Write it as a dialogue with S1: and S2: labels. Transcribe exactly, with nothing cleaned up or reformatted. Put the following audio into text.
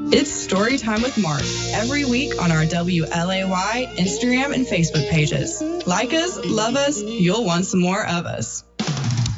S1: It's Storytime with Mark, every week on our W L A Y Instagram and Facebook pages. Like us, love us, you'll want some more of us.